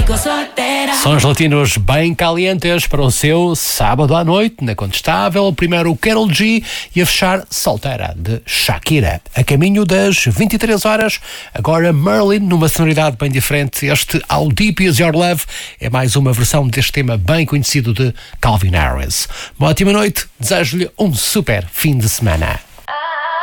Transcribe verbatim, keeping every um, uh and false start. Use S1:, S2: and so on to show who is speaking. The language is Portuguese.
S1: Sons latinos bem calientes para o seu sábado à noite, na Contestável. Primeiro Karol G e a fechar Solteira, de Shakira. A caminho das vinte e três horas, agora Merlin, numa sonoridade bem diferente. Este How Deep Is Your Love é mais uma versão deste tema bem conhecido de Calvin Harris. Uma ótima noite, desejo-lhe um super fim de semana.